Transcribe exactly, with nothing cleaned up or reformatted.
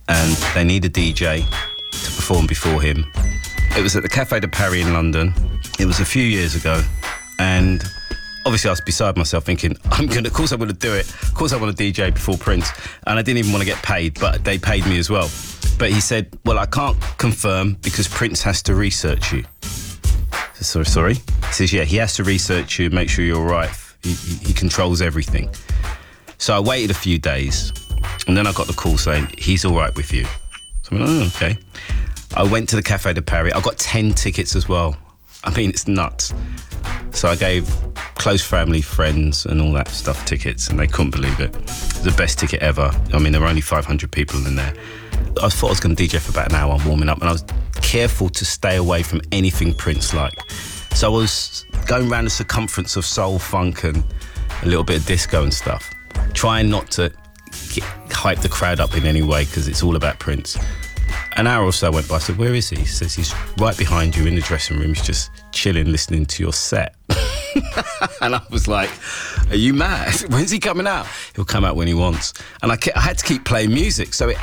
and they need a D J to perform before him. It was at the Café de Paris in London. It was a few years ago, and obviously I was beside myself thinking, I'm gonna, of course I'm gonna do it. Of course I want to D J before Prince. And I didn't even want to get paid, but they paid me as well. But he said, well, I can't confirm because Prince has to research you. I said, sorry, sorry? He says, yeah, he has to research you, make sure you're all right. He, he, he controls everything. So I waited a few days, and then I got the call saying, he's all right with you. So I went, oh, okay. I went to the Café de Paris. I got ten tickets as well. I mean, it's nuts. So I gave close family, friends and all that stuff tickets, and they couldn't believe it. It was the best ticket ever. I mean, there were only five hundred people in there. I thought I was going to D J for about an hour warming up, and I was careful to stay away from anything Prince-like. So I was going around the circumference of soul, funk and a little bit of disco and stuff, trying not to get, hype the crowd up in any way because it's all about Prince. An hour or so went by. I said, where is he? He says, he's right behind you in the dressing room. He's just chilling, listening to your set. And I was like, are you mad? When's he coming out? He'll come out when he wants. And I, I had to keep playing music. So it,